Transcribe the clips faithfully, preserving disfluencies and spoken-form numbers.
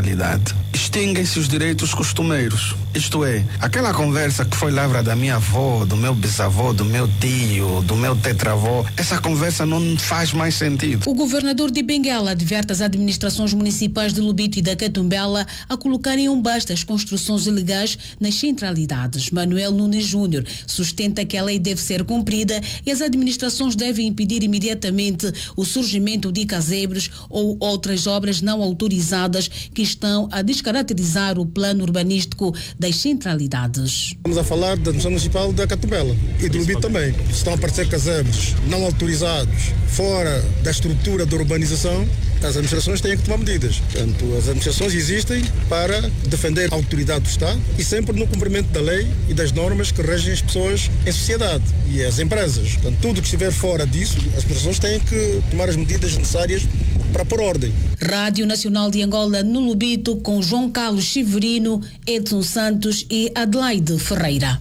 centralidade, extinguem-se os direitos costumeiros. Isto é, aquela conversa que foi lavra da minha avó, do meu bisavô, do meu tio, do meu tetravô, essa conversa não faz mais sentido. O governador de Benguela adverte as administrações municipais de Lubito e da Catumbela a colocarem um basta às construções ilegais nas centralidades. Manuel Nunes Júnior sustenta que a lei deve ser cumprida e as administrações devem impedir imediatamente o surgimento de casebres ou outras obras não autorizadas que estão a descaracterizar o plano urbanístico das centralidades. Estamos a falar da Administração Municipal da Catumbela e do Lubito também. Estão a aparecer casebres não autorizados fora da estrutura da urbanização. As administrações têm que tomar medidas. Portanto, as administrações existem para defender a autoridade do Estado e sempre no cumprimento da lei e das normas que regem as pessoas em sociedade e as empresas. Portanto, tudo que estiver fora disso, as administrações têm que tomar as medidas necessárias para pôr ordem. Rádio Nacional de Angola no Lubito com João Carlos Severino, Edson Santos e Adelaide Ferreira.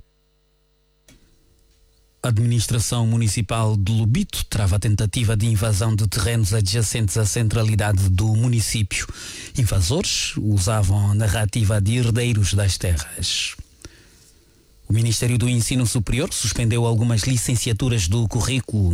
A administração municipal de Lubito trava a tentativa de invasão de terrenos adjacentes à centralidade do município. Invasores usavam a narrativa de herdeiros das terras. O Ministério do Ensino Superior suspendeu algumas licenciaturas do currículo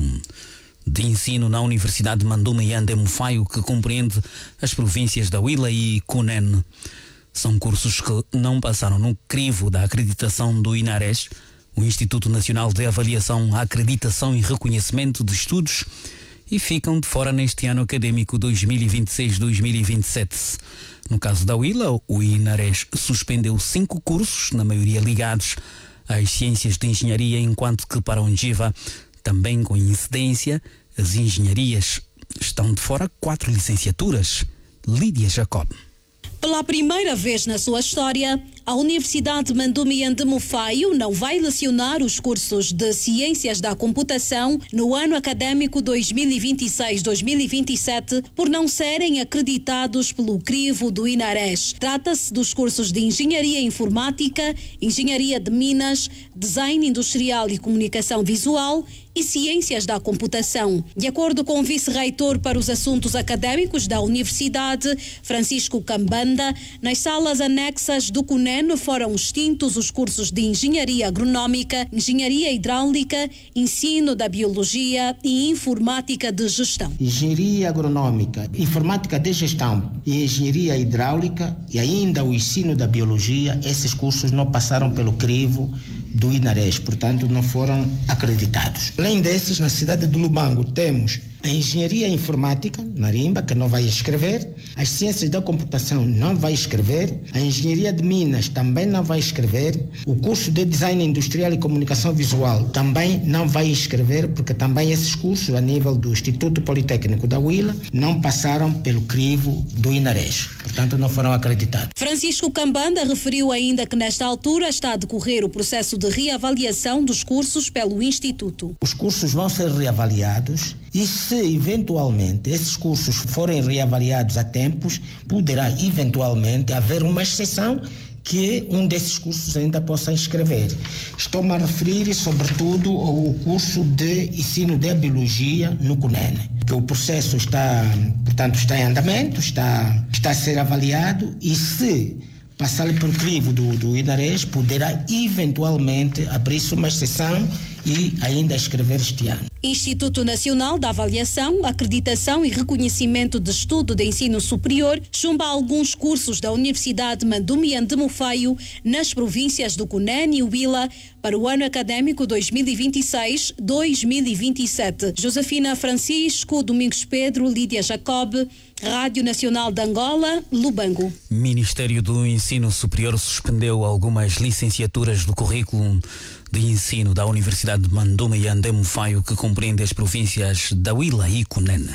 de ensino na Universidade de Manduma e Andemufaio, que compreende as províncias da Huila e Cunene. São cursos que não passaram no crivo da acreditação do INARES, o Instituto Nacional de Avaliação, Acreditação e Reconhecimento de Estudos, e ficam de fora neste ano académico dois mil e vinte e seis dois mil e vinte e sete. No caso da Huila, o INARES suspendeu cinco cursos, na maioria ligados às ciências de engenharia, enquanto que para a Ongiva, também com incidência, as engenharias estão de fora quatro licenciaturas. Lídia Jacob. Pela primeira vez na sua história, a Universidade de Manduma e Andemufaio não vai lecionar os cursos de Ciências da Computação no ano académico dois mil e vinte e seis dois mil e vinte e sete por não serem acreditados pelo crivo do INARES. Trata-se dos cursos de Engenharia Informática, Engenharia de Minas, Design Industrial e Comunicação Visual e Ciências da Computação. De acordo com o vice-reitor para os assuntos académicos da Universidade, Francisco Cambanda, nas salas anexas do Cunene foram extintos os cursos de Engenharia Agronómica, Engenharia Hidráulica, Ensino da Biologia e Informática de Gestão. Engenharia Agronómica, Informática de Gestão e Engenharia Hidráulica e ainda o Ensino da Biologia, esses cursos não passaram pelo crivo do INARES, portanto não foram acreditados. Além desses, na cidade de Lubango temos a Engenharia Informática, Marimba, que não vai escrever, as Ciências da Computação não vai escrever, a Engenharia de Minas também não vai escrever, o curso de Design Industrial e Comunicação Visual também não vai escrever, porque também esses cursos, a nível do Instituto Politécnico da Huila, não passaram pelo crivo do INARES, portanto não foram acreditados. Francisco Cambanda referiu ainda que nesta altura está a decorrer o processo de reavaliação dos cursos pelo Instituto. Os cursos vão ser reavaliados e se eventualmente esses cursos forem reavaliados a tempos, poderá eventualmente haver uma exceção que um desses cursos ainda possa inscrever. Estou-me a referir sobretudo ao curso de Ensino de Biologia no Cunene, que o processo está, portanto, está em andamento, está, está a ser avaliado e se passar pelo crivo do, do INARES, poderá eventualmente abrir-se uma exceção e ainda escrever este ano. Instituto Nacional da Avaliação, Acreditação e Reconhecimento de Estudo de Ensino Superior chumba alguns cursos da Universidade de Manduma e Andemufaio nas províncias do Cunene e Huila para o ano académico dois mil e vinte e seis dois mil e vinte e sete. Josefina Francisco, Domingos Pedro, Lídia Jacob, Rádio Nacional de Angola, Lubango. Ministério do Ensino Superior suspendeu algumas licenciaturas do currículo de ensino da Universidade de Manduma e Andemufaio, que compreende as províncias da Huila e Cunene.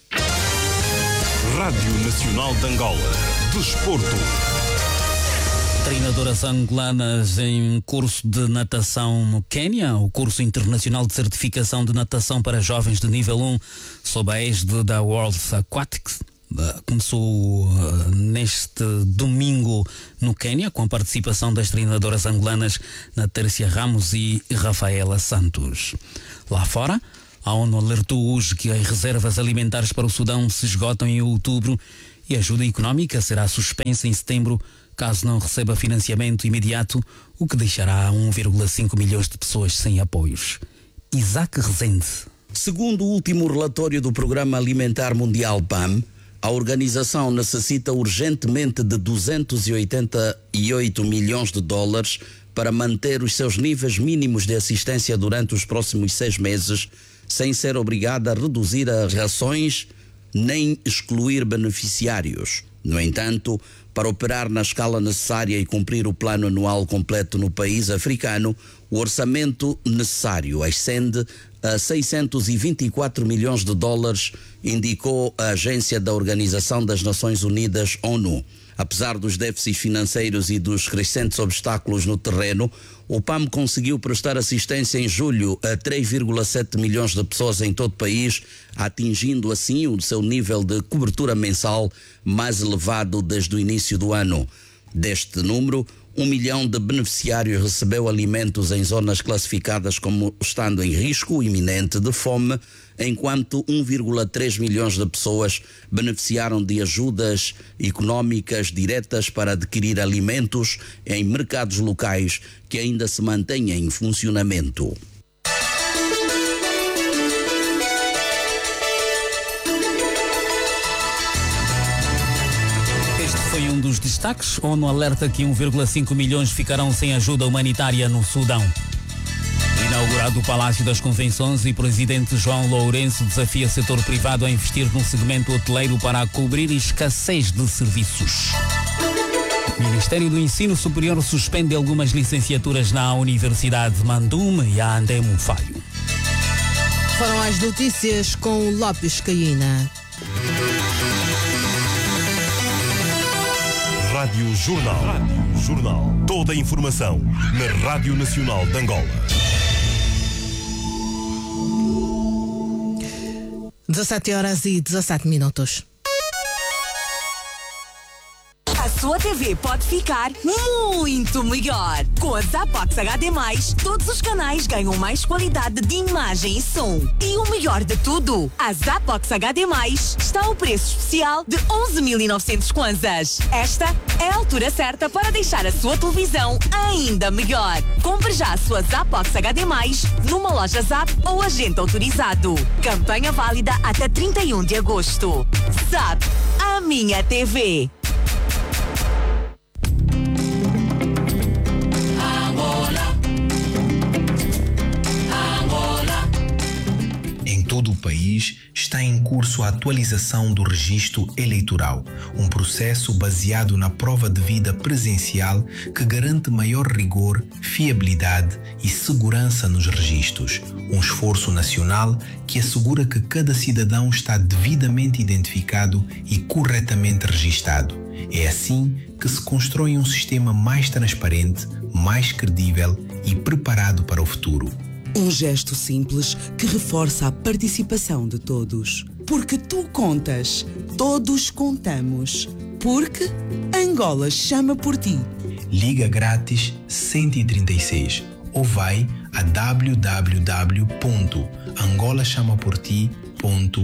Rádio Nacional de Angola. Desporto. Treinadoras angolanas em curso de natação no Quênia, o curso internacional de certificação de natação para jovens de nível um, sob a égide da World Aquatics, começou uh, neste domingo no Quênia, com a participação das treinadoras angolanas Natércia Ramos e Rafaela Santos. Lá fora, a ONU alertou hoje que as reservas alimentares para o Sudão se esgotam em outubro e a ajuda económica será suspensa em setembro caso não receba financiamento imediato, o que deixará um vírgula cinco milhões de pessoas sem apoios. Isaac Rezende. Segundo o último relatório do Programa Alimentar Mundial P A M, a organização necessita urgentemente de duzentos e oitenta e oito milhões de dólares para manter os seus níveis mínimos de assistência durante os próximos seis meses, sem ser obrigada a reduzir as rações nem excluir beneficiários. No entanto, para operar na escala necessária e cumprir o plano anual completo no país africano, o orçamento necessário ascende a seiscentos e vinte e quatro milhões de dólares, indicou a agência da Organização das Nações Unidas, ONU. Apesar dos déficits financeiros e dos crescentes obstáculos no terreno, o P A M conseguiu prestar assistência em julho a três vírgula sete milhões de pessoas em todo o país, atingindo assim o seu nível de cobertura mensal mais elevado desde o início do ano. Deste número, um milhão de beneficiários recebeu alimentos em zonas classificadas como estando em risco iminente de fome, enquanto um vírgula três milhões de pessoas beneficiaram de ajudas económicas diretas para adquirir alimentos em mercados locais que ainda se mantêm em funcionamento. Foi um dos destaques. ONU alerta que um vírgula cinco milhões ficarão sem ajuda humanitária no Sudão. Inaugurado o Palácio das Convenções, e presidente João Lourenço desafia o setor privado a investir no segmento hoteleiro para cobrir escassez de serviços. O Ministério do Ensino Superior suspende algumas licenciaturas na Universidade de Mandume e a André Mufaio. Foram as notícias com Lopes Caína. Rádio Jornal. Rádio Jornal. Toda a informação na Rádio Nacional de Angola. dezassete horas e dezassete minutos. A sua T V pode ficar muito melhor. Com a Zabox H D mais, todos os canais ganham mais qualidade de imagem e som. E o melhor de tudo, a Zabox H D mais está ao preço especial de onze mil e novecentos kwanzas. Esta é a altura certa para deixar a sua televisão ainda melhor. Compre já a sua Zabox H D mais numa loja Zap ou agente autorizado. Campanha válida até trinta e um de agosto. Zap, a minha T V. Todo o país está em curso a atualização do registro eleitoral, um processo baseado na prova de vida presencial que garante maior rigor, fiabilidade e segurança nos registros. Um esforço nacional que assegura que cada cidadão está devidamente identificado e corretamente registado. É assim que se constrói um sistema mais transparente, mais credível e preparado para o futuro. Um gesto simples que reforça a participação de todos. Porque tu contas, todos contamos. Porque Angola chama por ti. Liga grátis cento e trinta e seis ou vai a w w w ponto angola chama por ti ponto